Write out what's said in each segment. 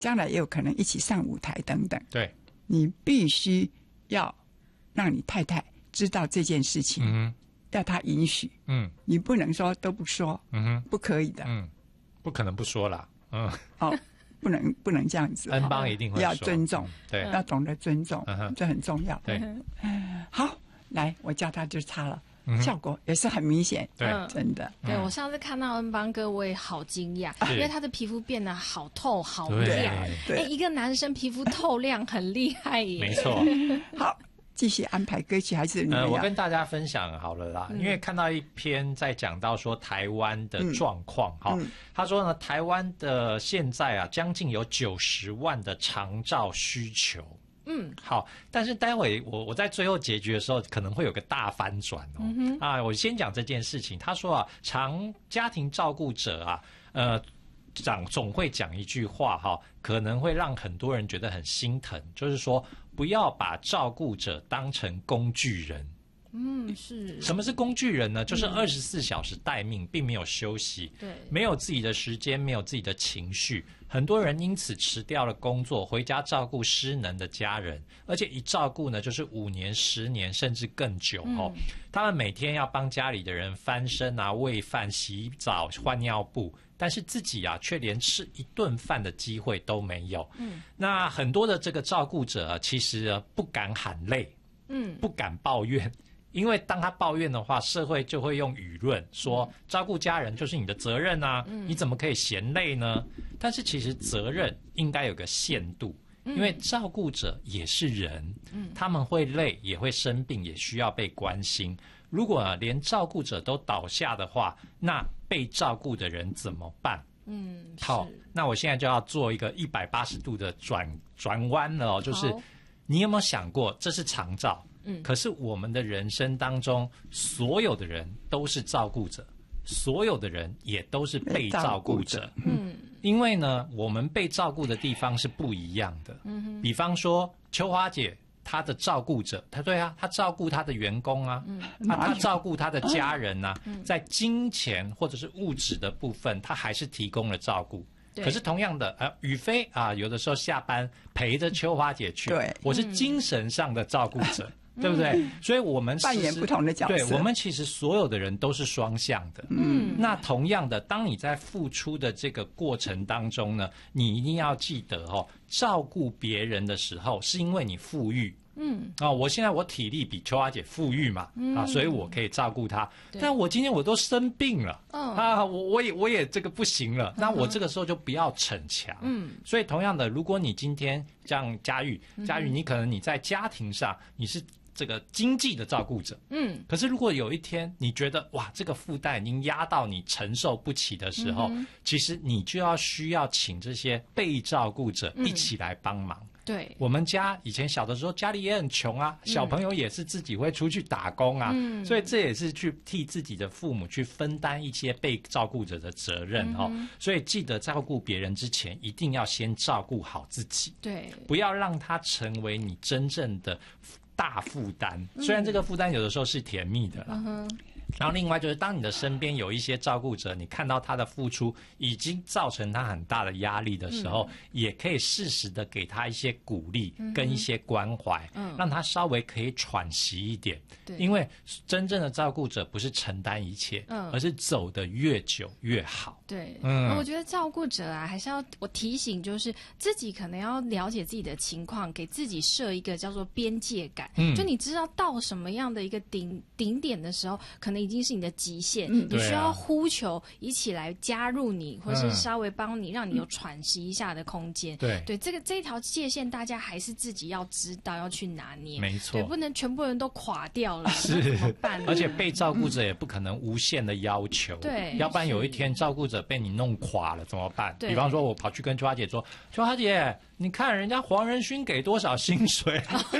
将来也有可能一起上舞台等等。 对， 你必须要让你太太知道这件事情，要她允许。你不能说都不说，不可以的。 不可能不说啦。 不能这样子。 恩邦一定会说， 要尊重， 对， 要懂得尊重，这很重要。 对， 好，来，我教他就擦了。效果也是很明显， 对， 真的。 对，我上次看到恩邦哥，我也好惊讶，因为他的皮肤变得好透、好亮。一个男生皮肤透亮很厉害耶。 没错。 好，继续安排歌曲还是你我跟大家分享好了啦，因为看到一篇在讲到说台湾的状况哈，他说呢，台湾的现在啊，将近有90万的长照需求。好，但是待会我在最后结局的时候可能会有个大翻转哦。我先讲这件事情。他说啊，家庭照顾者啊，总会讲一句话哈，可能会让很多人觉得很心疼，就是说不要把照顾者当成工具人。 是。 什么是工具人呢？就是24小时待命，并没有休息， 对， 没有自己的时间，没有自己的情绪。很多人因此辞掉了工作，回家照顾失能的家人，而且一照顾呢，就是5年、10年，甚至更久哦。他们每天要帮家里的人翻身啊、喂饭、洗澡、换尿布，但是自己啊，却连吃一顿饭的机会都没有。那很多的这个照顾者其实不敢喊累，不敢抱怨。因为当他抱怨的话，社会就会用舆论说照顾家人就是你的责任啊，你怎么可以嫌累呢？但是其实责任应该有个限度，因为照顾者也是人，他们会累，也会生病，也需要被关心。如果连照顾者都倒下的话，那被照顾的人怎么办？好，那我现在就要做一个180度的转弯了哦，就是你有没有想过，这是长照？可是我们的人生当中，所有的人都是照顾者，所有的人也都是被照顾者。因为呢，我们被照顾的地方是不一样的。比方说秋花姐，她的照顾者，她照顾她的员工啊，她照顾她的家人啊，在金钱或者是物质的部分，她还是提供了照顾。可是同样的，宇飞啊，有的时候下班陪着秋花姐去，我是精神上的照顾者。对不对？所以我们扮演不同的角色。 对，我们其实所有的人都是双向的。那同样的，当你在付出的这个过程当中呢，你一定要记得照顾别人的时候，是因为你富裕。我现在我体力比秋花姐富裕嘛，所以我可以照顾她。但我今天我都生病了，我也这个不行了，那我这个时候就不要逞强。所以同样的，如果你今天像佳玉，你可能你在家庭上你是这个经济的照顾者，可是如果有一天你觉得哇，这个负担已经压到你承受不起的时候，其实你就需要请这些被照顾者一起来帮忙。 对， 我们家以前小的时候家里也很穷啊，小朋友也是自己会出去打工啊，所以这也是去替自己的父母去分担一些被照顾者的责任所以记得照顾别人之前，一定要先照顾好自己， 对， 不要让它成为你真正的大负担。虽然这个负担有的时候是甜蜜的啦。然后另外就是当你的身边有一些照顾者，你看到他的付出已经造成他很大的压力的时候，也可以适时的给他一些鼓励跟一些关怀，让他稍微可以喘息一点。因为真正的照顾者不是承担一切，而是走得越久越好。 对，我觉得照顾者啊，还是要我提醒，就是自己可能要了解自己的情况，给自己设一个叫做边界感。就你知道到什么样的一个顶点的时候，可能已经是你的极限，你需要呼求一起来加入你，或是稍微帮你，让你有喘息一下的空间。对，这一条界限，大家还是自己要知道，要去拿捏。 没错， 对，不能全部人都垮掉了， 是怎么办？ 而且被照顾者也不可能无限的要求， 对， 要不然有一天照顾者被你弄垮了怎么办？比方说，我跑去跟秋花姐说：“秋花姐，你看人家黄仁勋给多少薪水？”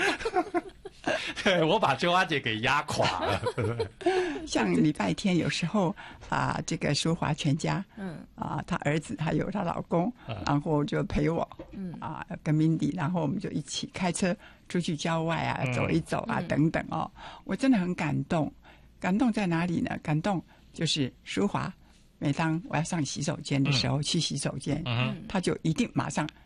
对，我把秋花姐给压垮了。 像礼拜天有时候这个淑华全家，她儿子还有她老公，然后就陪我，跟 Mindy， 然后我们就一起开车出去郊外走一走等等我真的很感动。感动在哪里呢？感动就是淑华，每当我要上洗手间的时候，去洗手间，她就一定马上